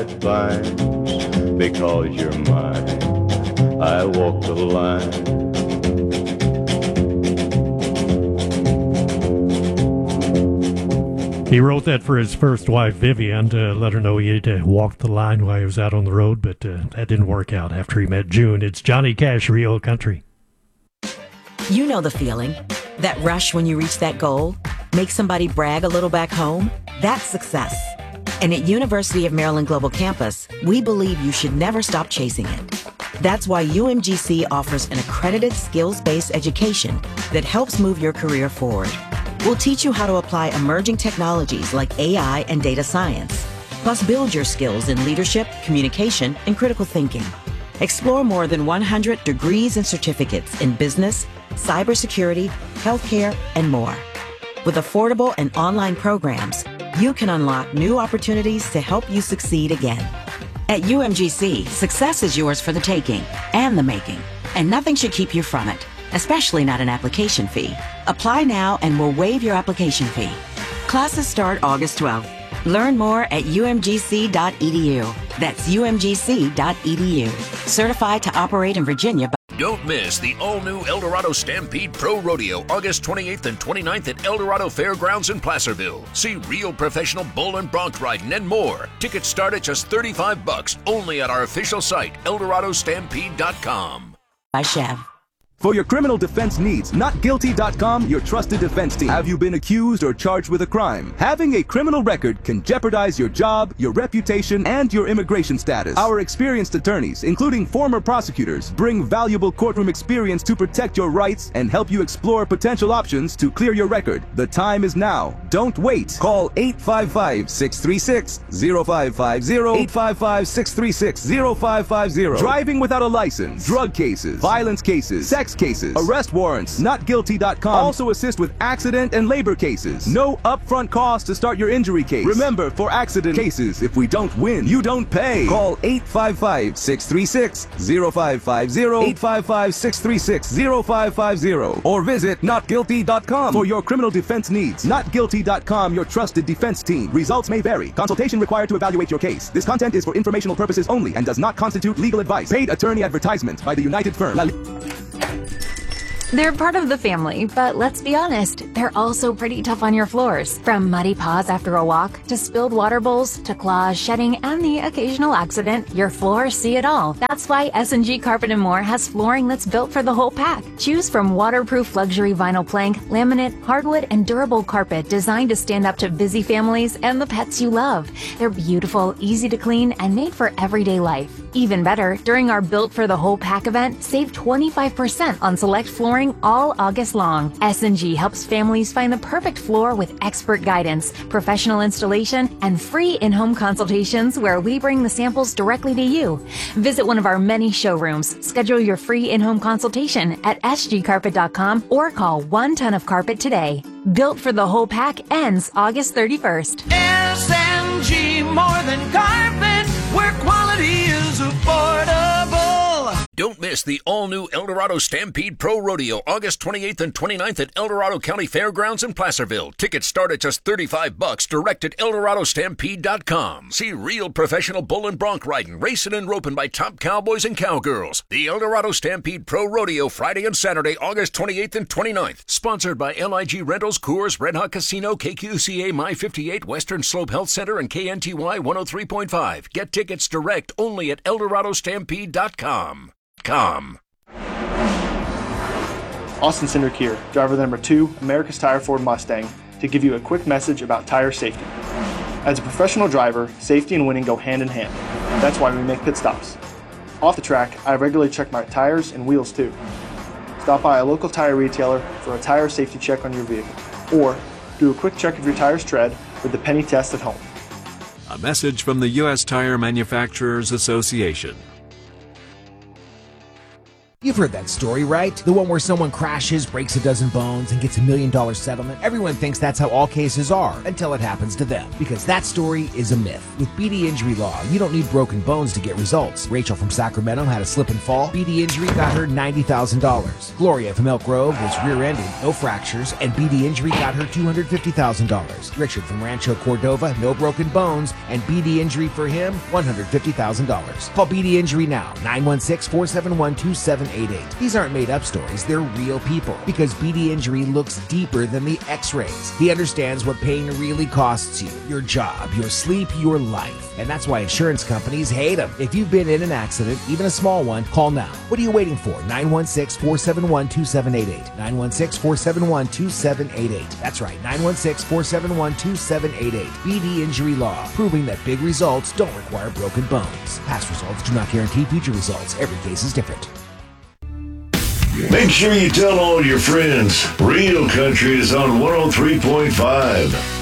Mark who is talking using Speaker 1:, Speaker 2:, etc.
Speaker 1: Fine, because you're mine. I walk the line.
Speaker 2: He wrote that for his first wife, Vivian, to let her know he had walked the line while he was out on the road, but that didn't work out after he met June. It's Johnny Cash, Real Country.
Speaker 3: You know the feeling. That rush when you reach that goal. Make somebody brag a little back home. That's success. And at University of Maryland Global Campus, we believe you should never stop chasing it. That's why UMGC offers an accredited skills-based education that helps move your career forward. We'll teach you how to apply emerging technologies like AI and data science, plus build your skills in leadership, communication, and critical thinking. Explore more than 100 degrees and certificates in business, cybersecurity, healthcare, and more. With affordable and online programs, you can unlock new opportunities to help you succeed again. At UMGC, success is yours for the taking and the making, and nothing should keep you from it, especially not an application fee. Apply now and we'll waive your application fee. Classes start August 12th. Learn more at umgc.edu. That's umgc.edu. Certified to operate in Virginia.
Speaker 4: Don't miss the all-new Eldorado Stampede Pro Rodeo, August 28th and 29th at Eldorado Fairgrounds in Placerville. See real professional bull and bronc riding and more. Tickets start at just $35 only at our official site, EldoradoStampede.com.
Speaker 3: By Chev.
Speaker 5: For your criminal defense needs, NotGuilty.com, your trusted defense team. Have you been accused or charged with a crime? Having a criminal record can jeopardize your job, your reputation, and your immigration status. Our experienced attorneys, including former prosecutors, bring valuable courtroom experience to protect your rights and help you explore potential options to clear your record. The time is now. Don't wait. Call 855-636-0550, 855-636-0550. Driving without a license, drug cases, violence cases, sex cases, arrest warrants. NotGuilty.com also assist with accident and labor cases. No upfront cost to start your injury case. Remember, for accident cases, if we don't win, you don't pay. Call 855-636-0550, 855-636-0550, or visit NotGuilty.com for your criminal defense needs. NotGuilty.com, your trusted defense team. Results may vary. Consultation required to evaluate your case. This content is for informational purposes only and does not constitute legal advice. Paid attorney advertisement by the United Firm.
Speaker 6: They're part of the family, but let's be honest, they're also pretty tough on your floors. From muddy paws after a walk, to spilled water bowls, to claws, shedding, and the occasional accident, your floors see it all. That's why S&G Carpet & More has flooring that's built for the whole pack. Choose from waterproof luxury vinyl plank, laminate, hardwood, and durable carpet designed to stand up to busy families and the pets you love. They're beautiful, easy to clean, and made for everyday life. Even better, during our Built for the Whole Pack event, save 25% on select flooring all August long. S&G helps families find the perfect floor with expert guidance, professional installation, and free in-home consultations where we bring the samples directly to you. Visit one of our many showrooms, schedule your free in-home consultation at sgcarpet.com or call 1 Ton of Carpet today. Built for the Whole Pack ends August 31st.
Speaker 7: S&G, more than carpet, where quality is affordable.
Speaker 4: Don't miss the all-new Eldorado Stampede Pro Rodeo, August 28th and 29th at Eldorado County Fairgrounds in Placerville. Tickets start at just $35 direct at EldoradoStampede.com. See real professional bull and bronc riding, racing, and roping by top cowboys and cowgirls. The Eldorado Stampede Pro Rodeo, Friday and Saturday, August 28th and 29th. Sponsored by LIG Rentals, Coors, Red Hot Casino, KQCA, My 58, Western Slope Health Center, and KNTY 103.5. Get tickets direct only at EldoradoStampede.com.
Speaker 8: Austin Cindric here, driver number 2, America's Tire Ford Mustang, to give you a quick message about tire safety. As a professional driver, safety and winning go hand in hand. That's why we make pit stops. Off the track, I regularly check my tires and wheels too. Stop by a local tire retailer for a tire safety check on your vehicle, or do a quick check of your tire's tread with the Penny Test at home.
Speaker 9: A message from the U.S. Tire Manufacturers Association.
Speaker 10: You've heard that story, right? The one where someone crashes, breaks a dozen bones, and gets $1 million settlement. Everyone thinks that's how all cases are until it happens to them. Because that story is a myth. With BD Injury Law, you don't need broken bones to get results. Rachel from Sacramento had a slip and fall. BD Injury got her $90,000. Gloria from Elk Grove was rear-ended, no fractures, and BD Injury got her $250,000. Richard from Rancho Cordova, no broken bones, and BD Injury for him, $150,000. Call BD Injury now, 916-471-2788. These aren't made-up stories, they're real people. Because BD Injury looks deeper than the x-rays. He understands what pain really costs you. Your job, your sleep, your life. And that's why insurance companies hate them. If you've been in an accident, even a small one, call now. What are you waiting for? 916-471-2788. 916-471-2788. That's right, 916-471-2788. BD Injury Law, proving that big results don't require broken bones. Past results do not guarantee future results. Every case is different.
Speaker 11: Make sure you tell all your friends. Real Country is on 103.5.